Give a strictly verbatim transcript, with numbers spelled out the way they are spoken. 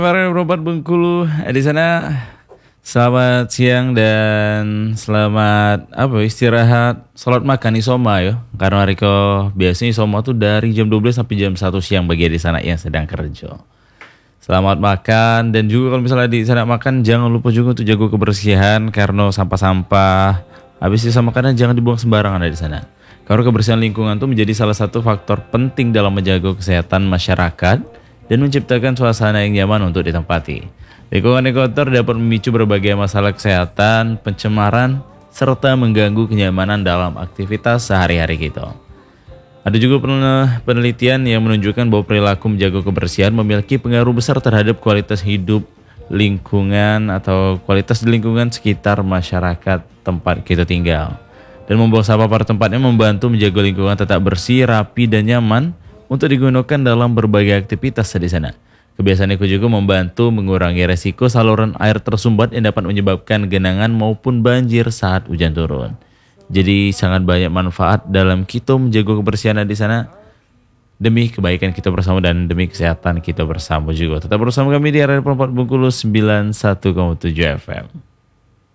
Para berobat Bengkulu di sana, selamat siang dan selamat apa istirahat, salat makan isoma yo. Karena hari ko biasanya isoma tuh dari jam dua belas sampai jam satu siang bagi di sana yang sedang kerja. Selamat makan dan juga kalau misalnya di sana makan jangan lupa juga untuk jaga kebersihan karena sampah-sampah habis sisa makanan jangan dibuang sembarangan di sana. Karena kebersihan lingkungan itu menjadi salah satu faktor penting dalam menjaga kesehatan masyarakat dan menciptakan suasana yang nyaman untuk ditempati. Lingkungan yang kotor dapat memicu berbagai masalah kesehatan, pencemaran, serta mengganggu kenyamanan dalam aktivitas sehari-hari kita. Ada juga penelitian yang menunjukkan bahwa perilaku menjaga kebersihan memiliki pengaruh besar terhadap kualitas hidup, lingkungan atau kualitas di lingkungan sekitar masyarakat tempat kita tinggal. Dan membuang sampah pada tempatnya membantu menjaga lingkungan tetap bersih, rapi, dan nyaman untuk digunakan dalam berbagai aktivitas di sana. Kebiasaan itu juga membantu mengurangi resiko saluran air tersumbat yang dapat menyebabkan genangan maupun banjir saat hujan turun. Jadi sangat banyak manfaat dalam kita menjaga kebersihan di sana demi kebaikan kita bersama dan demi kesehatan kita bersama juga. Tetap bersama kami di Radio Perempat Bengkulu sembilan puluh satu koma tujuh F M.